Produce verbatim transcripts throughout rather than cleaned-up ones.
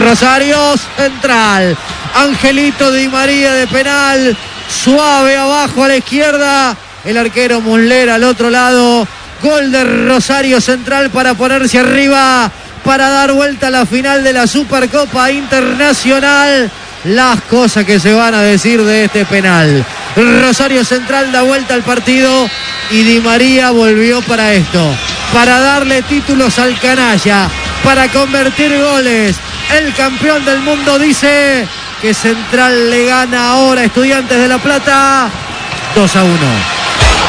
Rosario Central. Angelito Di María de penal. Suave abajo a la izquierda. El arquero Muslera al otro lado. Gol de Rosario Central para ponerse arriba, para dar vuelta a la final de la Supercopa Internacional. Las cosas que se van a decir de este penal. Rosario Central da vuelta al partido y Di María volvió para esto, para darle títulos al canalla, para convertir goles. El campeón del mundo dice que Central le gana ahora a Estudiantes de La Plata dos a uno.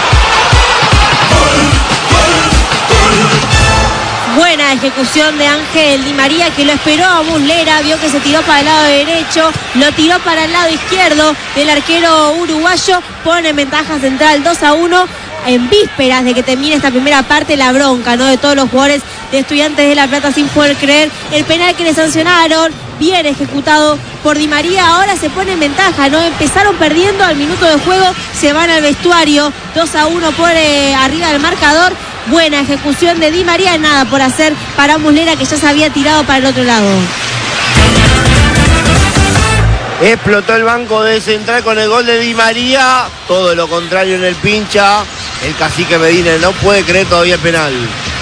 Buena ejecución de Ángel Di María, que lo esperó a Muslera, vio que se tiró para el lado derecho, lo tiró para el lado izquierdo del arquero uruguayo, pone en ventaja Central dos a uno. En vísperas de que termine esta primera parte, la bronca, ¿no?, de todos los jugadores de Estudiantes de La Plata sin poder creer el penal que le sancionaron, bien ejecutado por Di María. Ahora se pone en ventaja, ¿no? Empezaron perdiendo, al minuto de juego se van al vestuario, dos a uno por eh, arriba del marcador. Buena ejecución de Di María, nada por hacer para Muslera, que ya se había tirado para el otro lado. Explotó el banco de Central con el gol de Di María. Todo lo contrario en el pincha. El cacique Medina no puede creer todavía el penal.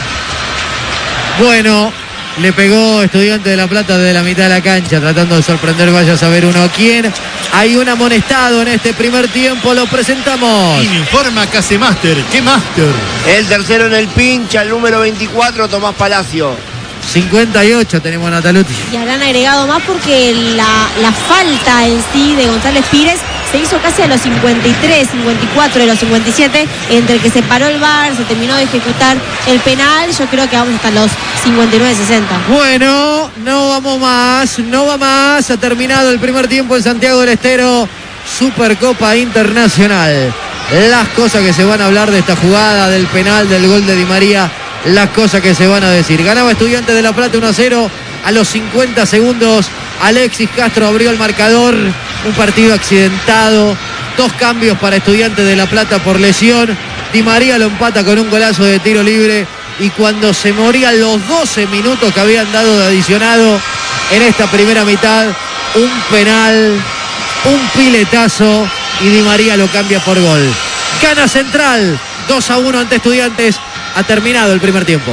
Bueno, le pegó Estudiante de La Plata desde la mitad de la cancha, tratando de sorprender, vaya a saber uno quién. Hay un amonestado en este primer tiempo, lo presentamos. Informa Casemaster, ¿qué Master? El tercero en el pincha, el número veinticuatro, Tomás Palacio. cincuenta y ocho tenemos a Nataluti. Y habrán agregado más porque la, la falta en sí de González Pires se hizo casi a los cincuenta y tres, cincuenta y cuatro de los cincuenta y siete, entre el que se paró el V A R, se terminó de ejecutar el penal. Yo creo que vamos hasta los cincuenta y nueve, sesenta. Bueno, no vamos más, no va más. Ha terminado el primer tiempo en Santiago del Estero, Supercopa Internacional. Las cosas que se van a hablar de esta jugada, del penal, del gol de Di María, las cosas que se van a decir. Ganaba Estudiantes de La Plata uno a cero a los cincuenta segundos. Alexis Castro abrió el marcador. Un partido accidentado. Dos cambios para Estudiantes de La Plata por lesión. Di María lo empata con un golazo de tiro libre. Y cuando se morían los doce minutos que habían dado de adicionado en esta primera mitad, un penal, un piletazo, y Di María lo cambia por gol. Gana Central dos a uno ante Estudiantes. Ha terminado el primer tiempo.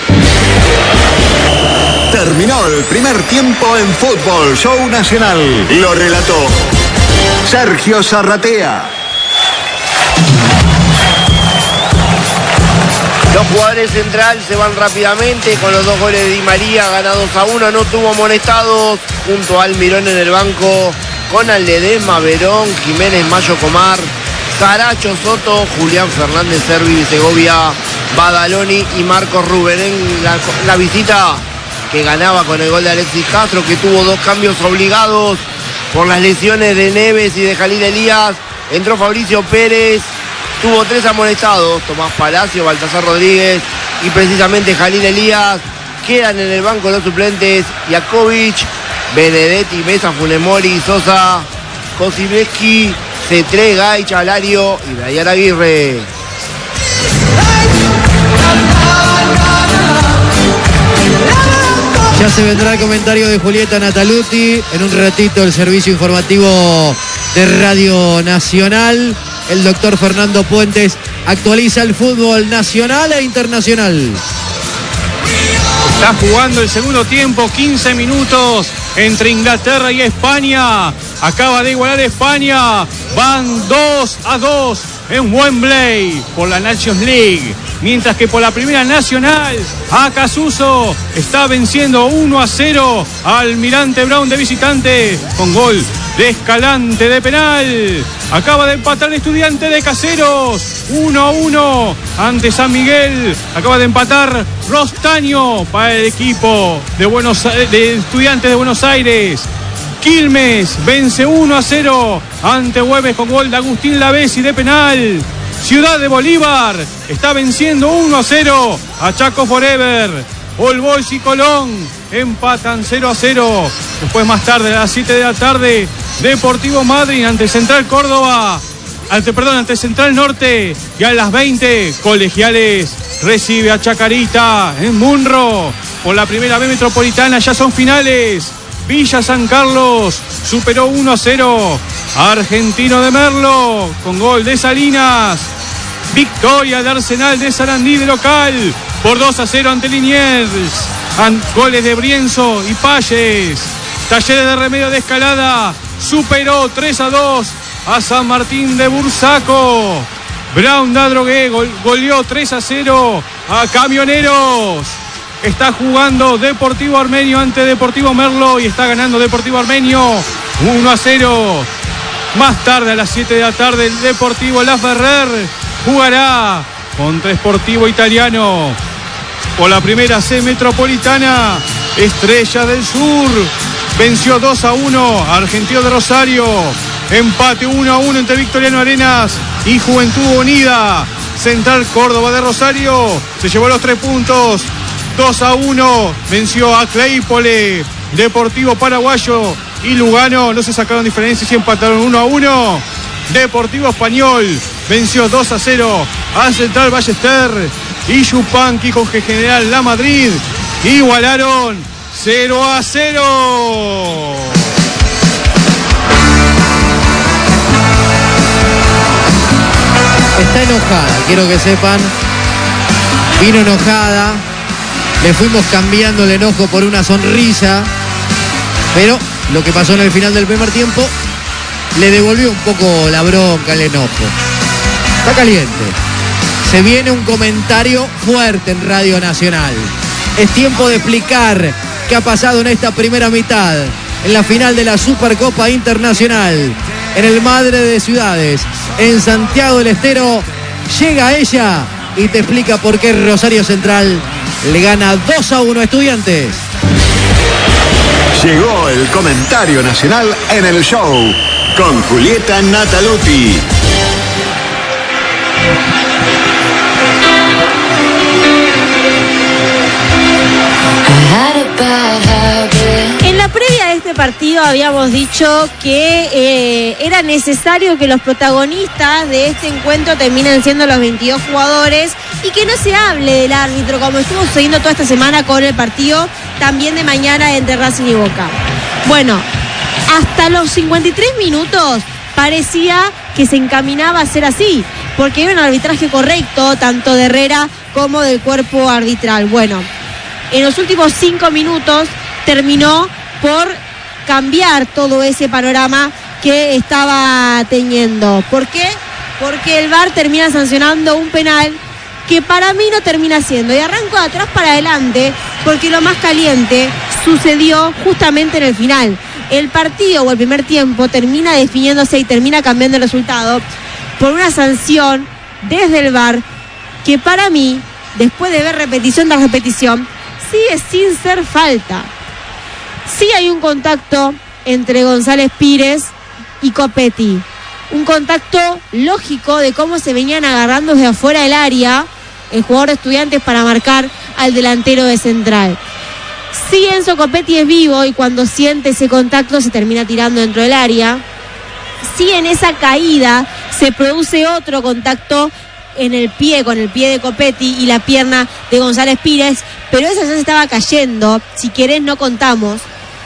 Terminó el primer tiempo en Fútbol Show Nacional. Lo relató Sergio Zarratea. Los jugadores Central se van rápidamente con los dos goles de Di María. Gana dos a uno, no tuvo amonestados. Junto a Almirón en el banco, con Ledesma, Verón, Jiménez, Mayo, Comar, Caracho, Soto, Julián Fernández, Servi, Segovia, Badaloni y Marcos Rubén. En la, la visita que ganaba con el gol de Alexis Castro, que tuvo dos cambios obligados por las lesiones de Neves y de Jalil Elías. Entró Fabricio Pérez, tuvo tres amonestados, Tomás Palacio, Baltasar Rodríguez y precisamente Jalil Elías. Quedan en el banco los suplentes Jakovic, Benedetti, Mesa, Funemori, Sosa, Kosibesky, Cetré, Gay, Chalario y Brian Aguirre. Ya se vendrá el comentario de Julieta Nataluti. En un ratito el servicio informativo de Radio Nacional. El doctor Fernando Puentes actualiza el fútbol nacional e internacional. Está jugando el segundo tiempo, quince minutos entre Inglaterra y España. Acaba de igualar España. Van dos a dos en Wembley por la Nations League. Mientras que por la Primera Nacional, Acasuso está venciendo uno a cero al Almirante Brown de visitante con gol de Escalante de penal. Acaba de empatar el Estudiante de Caseros, uno a uno ante San Miguel. Acaba de empatar Rostaño para el equipo de, Buenos, de Estudiantes de Buenos Aires. Quilmes vence uno a cero ante Güemes con gol de Agustín Lavesi de penal. Ciudad de Bolívar está venciendo uno a cero a Chaco Forever. All Boys y Colón empatan cero a cero. Después, más tarde, a las siete de la tarde, Deportivo Madryn ante Central Córdoba, ante, perdón, ante Central Norte. Y a las veinte, Colegiales recibe a Chacarita en Munro. Por la Primera B Metropolitana ya son finales. Villa San Carlos superó uno a cero a Argentino de Merlo con gol de Salinas. Victoria de Arsenal de Sarandí de local por dos a cero ante Liniers. An- goles de Brienzo y Palles. Talleres de Remedio de Escalada superó tres a dos a San Martín de Bursaco. Brown de Adrogué gol- goleó tres a cero a Camioneros. Está jugando Deportivo Armenio ante Deportivo Merlo y está ganando Deportivo Armenio uno a cero. Más tarde, a las siete de la tarde, el Deportivo La Ferrer jugará contra Sportivo Italiano. Por la primera C Metropolitana, Estrella del Sur venció dos a uno a Argentino de Rosario. Empate uno a uno entre Victoriano Arenas y Juventud Unida. Central Córdoba de Rosario se llevó los tres puntos. dos a uno venció a Claypole. Deportivo Paraguayo y Lugano no se sacaron diferencias y empataron uno a uno. Deportivo Español venció dos a cero a Central Ballester. Y Yupanqui con General La Madrid igualaron cero a cero. Está enojada, quiero que sepan. Vino enojada. Le fuimos cambiando el enojo por una sonrisa. Pero lo que pasó en el final del primer tiempo le devolvió un poco la bronca, el enojo. Está caliente. Se viene un comentario fuerte en Radio Nacional. Es tiempo de explicar qué ha pasado en esta primera mitad, en la final de la Supercopa Internacional, en el Madre de Ciudades, en Santiago del Estero. Llega ella y te explica por qué Rosario Central le gana dos a uno a Estudiantes. Llegó el comentario nacional en el show con Julieta Nataluti. En la previa de este partido habíamos dicho que eh, era necesario que los protagonistas de este encuentro terminen siendo los veintidós jugadores y que no se hable del árbitro, como estuvo sucediendo toda esta semana con el partido también de mañana entre Racing y Boca. Bueno, hasta los cincuenta y tres minutos parecía que se encaminaba a ser así, porque era un arbitraje correcto, tanto de Herrera como del cuerpo arbitral. Bueno, en los últimos cinco minutos terminó por cambiar todo ese panorama que estaba teniendo. ¿Por qué? Porque el V A R termina sancionando un penal que para mí no termina siendo. Y arranco de atrás para adelante porque lo más caliente sucedió justamente en el final. El partido o el primer tiempo termina definiéndose y termina cambiando el resultado por una sanción desde el V A R que para mí, después de ver repetición tras repetición, sigue sin ser falta. Sí hay un contacto entre González Pires y Copetti. Un contacto lógico de cómo se venían agarrando desde afuera del área el jugador de Estudiantes para marcar al delantero de Central. Sí, Enzo Copetti es vivo y cuando siente ese contacto se termina tirando dentro del área. Sí, en esa caída se produce otro contacto en el pie, con el pie de Copetti y la pierna de González Pires, pero esa ya se estaba cayendo. Si querés no contamos.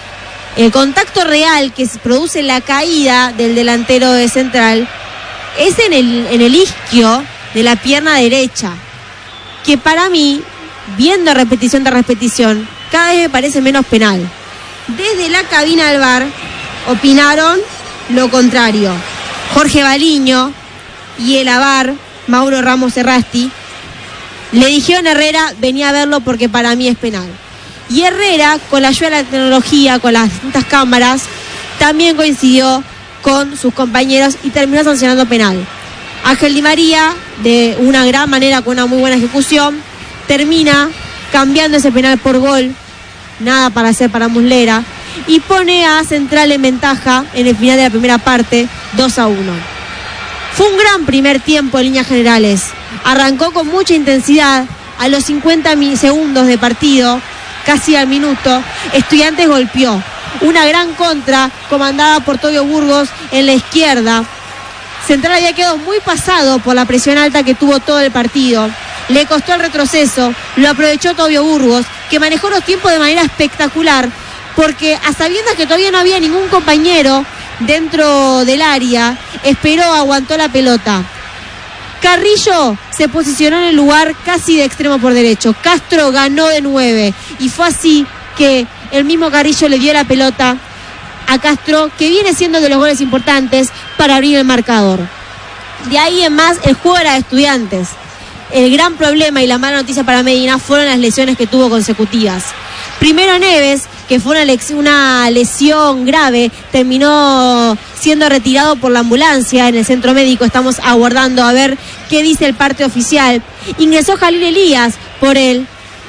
El contacto real que se produce en la caída del delantero de Central es en el, en el isquio de la pierna derecha, que para mí, viendo repetición tras repetición, cada vez me parece menos penal. Desde la cabina del V A R opinaron lo contrario. Jorge Baliño y el A V A R, Mauro Ramos Errasti, le dijeron a Herrera, venía a verlo porque para mí es penal. Y Herrera, con la ayuda de la tecnología, con las distintas cámaras, también coincidió con sus compañeros y terminó sancionando penal. Ángel Di María, de una gran manera, con una muy buena ejecución, termina cambiando ese penal por gol, nada para hacer para Muslera, y pone a Central en ventaja en el final de la primera parte, dos a uno. Fue un gran primer tiempo en líneas generales. Arrancó con mucha intensidad. A los cincuenta segundos de partido, casi al minuto, Estudiantes golpeó. Una gran contra comandada por Tobio Burgos en la izquierda. Central había quedado muy pasado por la presión alta que tuvo todo el partido. Le costó el retroceso, lo aprovechó Tobio Burgos, que manejó los tiempos de manera espectacular, porque a sabiendas que todavía no había ningún compañero dentro del área, esperó, aguantó la pelota. Carrillo se posicionó en el lugar casi de extremo por derecho. Castro ganó de nueve y fue así que el mismo Carrillo le dio la pelota a Castro, que viene siendo de los goles importantes para abrir el marcador. De ahí en más, el juego era de Estudiantes. El gran problema y la mala noticia para Medina fueron las lesiones que tuvo consecutivas. Primero Neves, que fue una, lec- una lesión grave, terminó siendo retirado por la ambulancia en el centro médico. Estamos aguardando a ver qué dice el parte oficial. Ingresó Jalil Elías por él.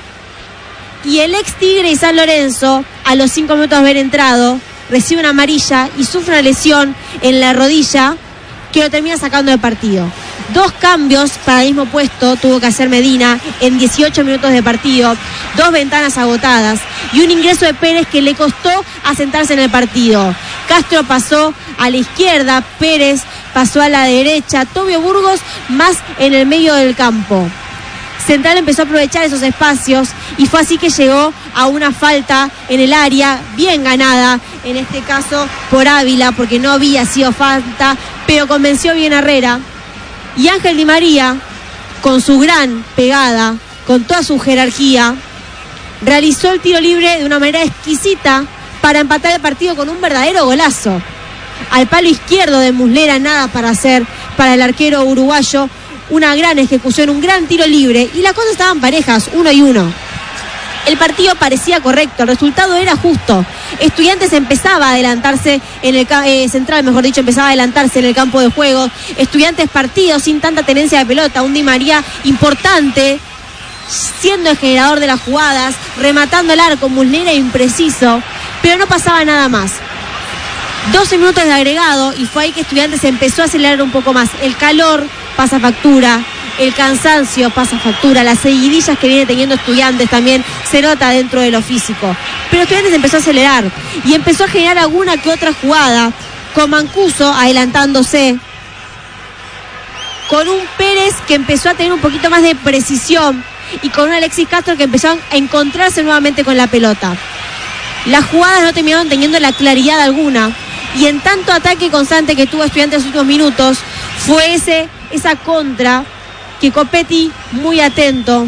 Y el ex Tigre y San Lorenzo, a los cinco minutos de haber entrado, recibe una amarilla y sufre una lesión en la rodilla que lo termina sacando del partido. Dos cambios para el mismo puesto tuvo que hacer Medina en dieciocho minutos de partido, dos ventanas agotadas y un ingreso de Pérez que le costó asentarse en el partido. Castro pasó a la izquierda, Pérez pasó a la derecha, Tobio Burgos más en el medio del campo. Central empezó a aprovechar esos espacios y fue así que llegó a una falta en el área, bien ganada, en este caso por Ávila, porque no había sido falta, pero convenció bien a Herrera. Y Ángel Di María, con su gran pegada, con toda su jerarquía, realizó el tiro libre de una manera exquisita para empatar el partido con un verdadero golazo. Al palo izquierdo de Muslera, nada para hacer para el arquero uruguayo. Una gran ejecución, un gran tiro libre y las cosas estaban parejas, uno y uno. El partido parecía correcto, el resultado era justo. Estudiantes empezaba a adelantarse en el eh, Central, mejor dicho, empezaba a adelantarse en el campo de juego. Estudiantes partido sin tanta tenencia de pelota, un Di María importante, siendo el generador de las jugadas, rematando el arco, Muslera impreciso, pero no pasaba nada más. doce minutos de agregado y fue ahí que Estudiantes empezó a acelerar un poco más. El calor pasa factura, el cansancio pasa factura, las seguidillas que viene teniendo Estudiantes también se nota dentro de lo físico. Pero Estudiantes empezó a acelerar y empezó a generar alguna que otra jugada, con Mancuso adelantándose, con un Pérez que empezó a tener un poquito más de precisión y con un Alexis Castro que empezó a encontrarse nuevamente con la pelota. Las jugadas no terminaron teniendo la claridad alguna. Y en tanto ataque constante que tuvo Estudiantes en los últimos minutos, fue ese, esa contra que Copetti, muy atento,